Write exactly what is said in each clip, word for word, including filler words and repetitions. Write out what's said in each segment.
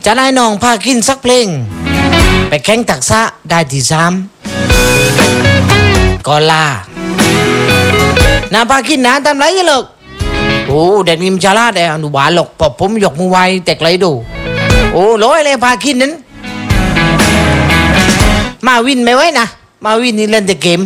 จะได้น้องพากินสักเพลงไปแข่งทักษะได้ที่สามก็ลานาพากินนะทำไรกันหรอกโอ้เด็กนิมชาลาแต่อนุบาลหรอกพอผมยกมือไหวแต่ไกลดูโอ้ร้อยเลยพากินนั้นมาวินไม่ไว้นะมาวินนี่เล่นแต่เกม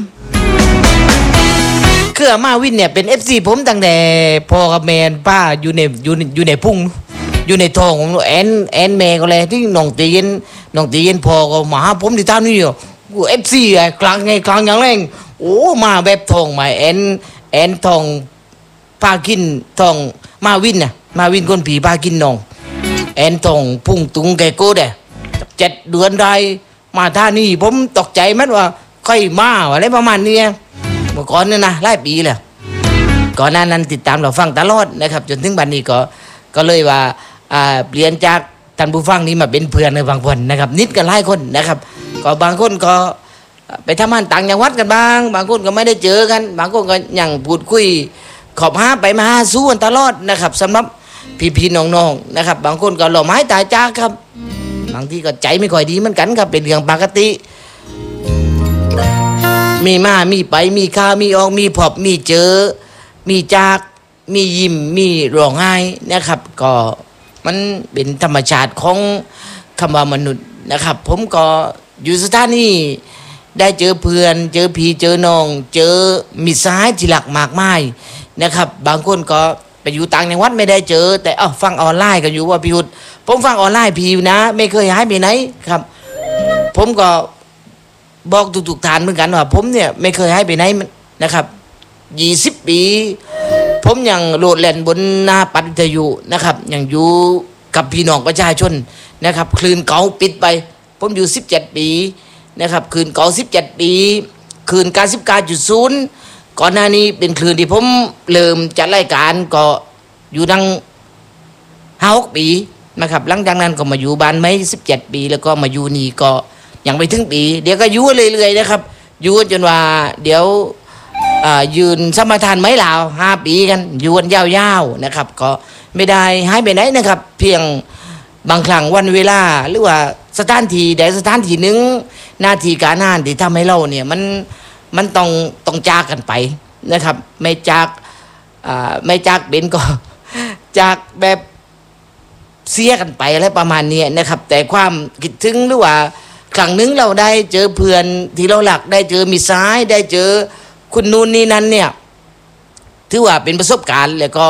คือมาวินเนี่ยเป็น เอฟ ซี ผมตั้งแต่พ่อกับแม่ป้าอยู่ในอยู่ในอยู่ในพุ่งอยู่ในท้องของแอนแอนแม่ก็เลยที่น้องตีนน้องตีนพ่อก็มาหาผมที่ท่านี่อยู่กู เอฟ ซี ไอ้กลางไงกลางอย่างแรงโอ้มาแบบทองมาแอนแอนทองพากินทองมาวินน่ะมาวินคนผีพากินน้องแอนทองพุ่งตุงแกโก้เด้เจ็ดเดือนได้มาท่านี่ผมตกใจมั้ยว่าค่อยมาอะไรประมาณนี้เมื่อก่อนเนี่ยนะหลายปีแล้วก่อนหน้านั้นติดตามเราฟังตลอดนะครับจนถึงบัดนี้ก็ก็เลยว่าอ่าเปลี่ยนจากท่านผู้ฟังนี้มาเป็นเพื่อนในบางคนนะครับนิดกันหลายคนนะครับก็บางคนก็ไปทำงานต่างจังหวัดกันบ้างบางคนก็ไม่ได้เจอกันบางคนก็ยังพูดคุยขอบหาไปมาหาสู้กันตลอดนะครับสำหรับพี่ๆน้องๆนะครับบางคนก็หล่อไม้ตายจากครับบางทีก็ใจไม่ค่อยดีเหมือนกันครับเป็นเรื่องปกติมีมามีไปมีข้ามีออกมีพบมีเจอมีจากมียิ้มมีร้องไห้นะครับก็มันเป็นธรรมชาติของคำว่ามนุษย์นะครับผมก็อยู่สถานีได้เจอเพื่อนเจอพี่เจอน้องเจอมิตรสหายที่หลักมากมายนะครับบางคนก็ไปอยู่ต่างจังหวัดไม่ได้เจอแต่เอ้าฟังออนไลน์กันอยู่ว่าพี่หุดผมฟังออนไลน์พี่นะไม่เคยหายไปไหนครับผมก็บอกทุกๆท่านเหมือนกันว่าผมเนี่ยไม่เคยหายไปไหนนะครับยี่สิบปีผมยังโหลดแล่นบนหน้าปัดวิทยุนะครับยังอยู่กับพี่น้องประชาชนนะครับคลื่นเก่าปิดไปผมอยู่สิบเจ็ดปีนะครับคลื่นเก่าสิบเจ็ดปีคลื่นเก้าสิบเก้าจุดศูนย์ก่อนหน้านี้เป็นคลื่นที่ผมเริ่มจัดรายการก็อยู่ดังห้าหกปีนะครับหลังจากนั้นก็มาอยู่บ้านไม่สิบเจ็ดปีแล้วก็มาอยู่นี่ก็ยังไม่ถึงปีเดี๋ยวก็อยู่เรื่อยๆนะครับอยู่จนว่าเดี๋ยวยืนสมทานไม้ลาวห้าปีกันอยู่กันยาวๆนะครับก็ไม่ได้หายไปไหนนะครับเพียงบางครั้งวันเวลาหรือว่าสถานที่ใดสถานที่หนึ่งหน้าที่การงานที่ทำให้เราเนี่ยมันมันต้องต้องจากกันไปนะครับไม่จากไม่จากเป็นก็จากแบบเสียกันไปอะไรประมาณนี้นะครับแต่ความคิดถึงหรือว่าครั้งหนึ่งเราได้เจอเพื่อนที่เราหลักได้เจอมิตรสหายได้เจอคุณนู่นนี่นั่นเนี่ยถือว่าเป็นประสบการณ์แล้วก็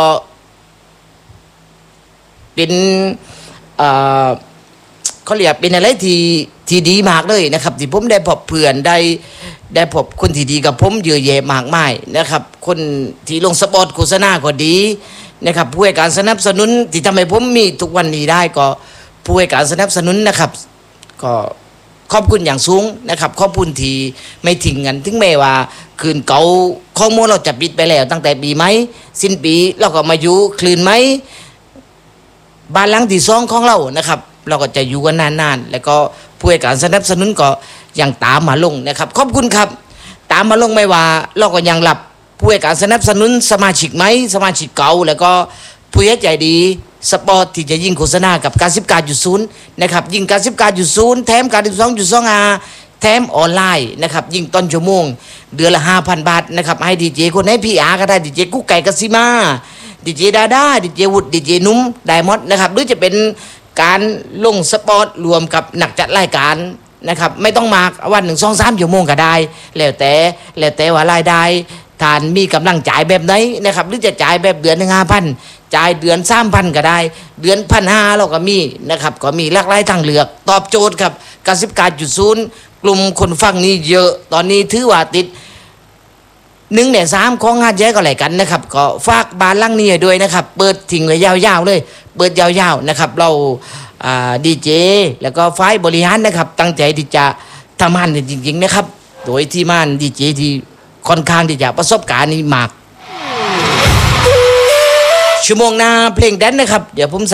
เป็นเอ่อเขาเรียกเป็นอะไรที่ที่ดีมากเลยนะครับที่ผมได้พบเพื่อนได้ได้พบคนที่ดีกับผมเยอะแยะมากมายนะครับคนที่ลงสปอตโฆษณาก็ดีนะครับผู้ให้การสนับสนุนที่ทำให้ผมมีทุกวันนี้ได้ก็ผู้ให้การสนับสนุนนะครับก็ขอบคุณอย่างสูงนะครับขอบคุณที่ไม่ทิ้งกันถึงแม้ว่าคืนเก่าข้อมูลเราจะปิดไปแล้วตั้งแต่ปีไหมสิ้นปีเราก็มาอยู่คลื่นไหมบ้านหลังที่สองของเรานะครับเราก็จะอยู่กันนานๆแล้วก็ผู้ให้การสนับสนุนก็ยังตามมาลงนะครับขอบคุณครับตามมาลงไม่ว่าเราก็ยังรับผู้ให้การสนับสนุนสมาชิกไหมสมาชิกเก่าแล้วก็ผู้ใหญ่ใจดีสปอร์ตที่จะยิงโฆษณากับเก้าสิบเก้าจุดศูนย์นะครับยิงเก้าสิบเก้าจุดศูนย์แถมเก้าสิบสองจุดสองอาร์แถมออนไลน์นะครับยิงต้นชั่วโมงเดือนละ ห้าพัน บาทนะครับให้ดีเจคนให้พี่อาก็ได้ดีเจกุ๊กไก่กสิมาดีเจดาดาดีเจวุฒิดีเจนุ่มไดมอนด์นะครับหรือจะเป็นการลงสปอร์ตรวมกับนักจัดรายการนะครับไม่ต้องมากวันหนึ่งสองสามชั่วโมงก็ได้แล้วแต่แล้วแต่ว่ารายได้ทานมีกำลังจ่ายแบบไหนนะครับหรือจะจ่ายแบบเดือนหนึ่งห้าพันจ่ายเดือนสามพันก็ได้เดือนพันห้าเราก็มีนะครับก็มีหลากหลายทางเลือกตอบโจทย์ครับเก้าสิบเก้าจุดศูนย์กลุ่มคนฟังนี้เยอะตอนนี้ถือว่าติดหนึ่งในสามของงานแย่ก็ไหลกันนะครับก็ฝากบ้านหลังนี้ด้วยนะครับเปิดทิ้งไว้ยาวๆเลยเปิดยาวๆนะครับเราดีเจแล้วก็ฝ่ายบริหารนะครับตั้งใจที่จะทำงานจริงๆนะครับโดยที่ม่านดีเจที่ค่อนข้างที่จะประสบการณ์นี้มากชั่วโมงหน้าเพลงแดนนะครับเดี๋ยวผมใส่